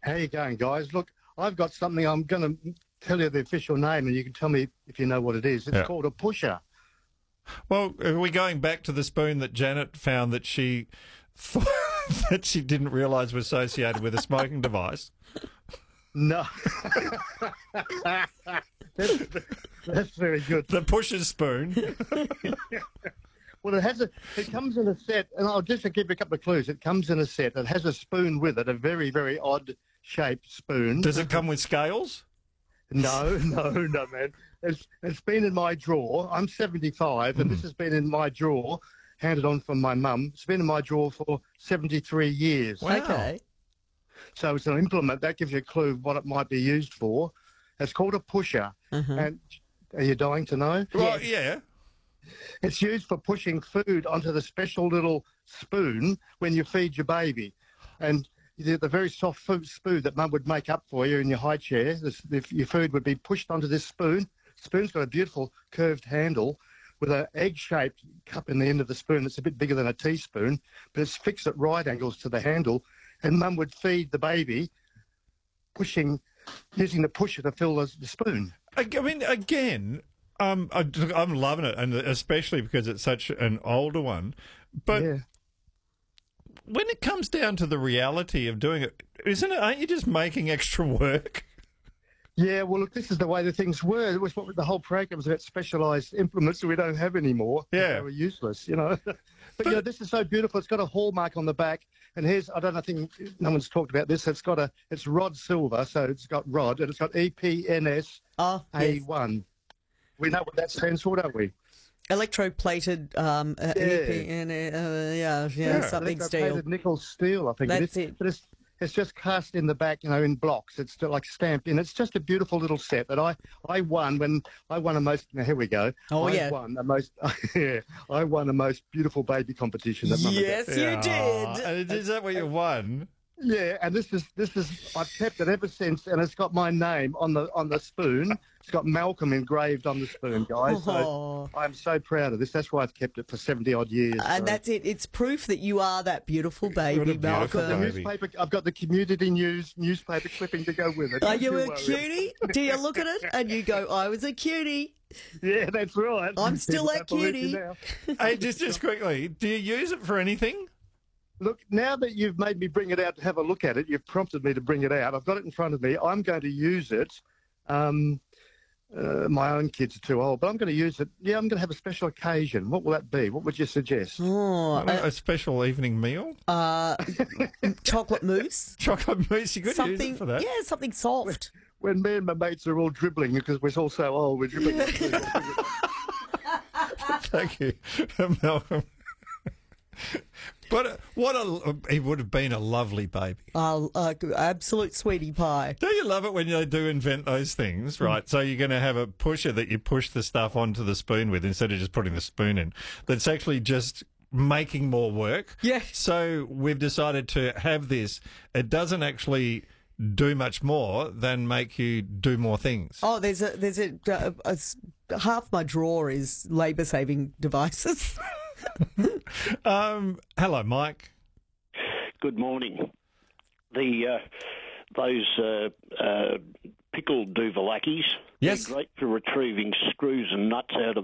How you going, guys? Look, I've got something. I'm going to tell you the official name, and you can tell me if you know what it is. It's Yeah. called a pusher. Well, are we going back to the spoon that Janet found that she thought that she didn't realise was associated with a smoking device? No. that's very good. The pusher spoon. Well, it comes in a set, and I'll just give you a couple of clues. It comes in a set. It has a spoon with it, a very, very odd-shaped spoon. Does it come with scales? No, man. It's been in my drawer. I'm 75, and this has been in my drawer, handed on from my mum. It's been in my drawer for 73 years. Wow. Okay. So it's an implement. That gives you a clue what it might be used for. It's called a pusher. And are you dying to know? Well, yeah. It's used for pushing food onto the special little spoon when you feed your baby. And the very soft spoon that Mum would make up for you in your high chair, your food would be pushed onto this spoon. The spoon's got a beautiful curved handle with an egg-shaped cup in the end of the spoon that's a bit bigger than a teaspoon, but it's fixed at right angles to the handle. And Mum would feed the baby using the pusher to fill the spoon. I mean, again, I'm loving it, and especially because it's such an older one. But Yeah. when it comes down to the reality of doing it, aren't you just making extra work? Yeah, well, look, this is the way the things were. It was what the whole program was about, specialised implements that we don't have anymore. Yeah. They were useless, you know. But this is so beautiful. It's got a hallmark on the back. And I think no one's talked about this. It's Rod Silver, so it's got Rod, and it's got EPNS Oh, yes. A1. We know what that stands for, don't we? Electroplated, something steel. Electroplated nickel steel, I think That's it is. it. But it's just cast in the back, in blocks. It's still like stamped in. It's just a beautiful little set that I won when I won a most. Now here we go. Oh, I yeah. won a most. I won a most beautiful baby competition. That Mum and Dad- Yes, you did. And is that what you won? Yeah, and this is I've kept it ever since, and it's got my name on the spoon. It's got Malcolm engraved on the spoon, guys. Oh. So I'm so proud of this. That's why I've kept it for 70 odd years. And so. that's it. It's proof that you are that beautiful baby, What a beautiful Malcolm. baby. I've got the Community News newspaper clipping to go with it. Are Don't you a worry. cutie? Do you look at it and you go, I was a cutie? Yeah, that's right. I'm still People that don't believe cutie. me now. Hey, just quickly, do you use it for anything? Look, now that you've made me bring it out to have a look at it, you've prompted me to bring it out. I've got it in front of me. I'm going to use it. My own kids are too old, but I'm going to use it. Yeah, I'm going to have a special occasion. What will that be? What would you suggest? Oh, A special evening meal? chocolate mousse. Chocolate mousse, you could use Something, it for that. yeah, something soft. When me and my mates are all dribbling because we're all so old, we're dribbling. Thank you, Malcolm. But he would have been a lovely baby. Absolute sweetie pie. Do you love it when they do invent those things, right? So you're going to have a pusher that you push the stuff onto the spoon with instead of just putting the spoon in. That's actually just making more work. Yeah. So we've decided to have this. It doesn't actually do much more than make you do more things. Oh, there's half my drawer is labour saving devices. Hello, Mike. Good morning. Those pickled Duvalakis, Yes. they're great for retrieving screws and nuts out of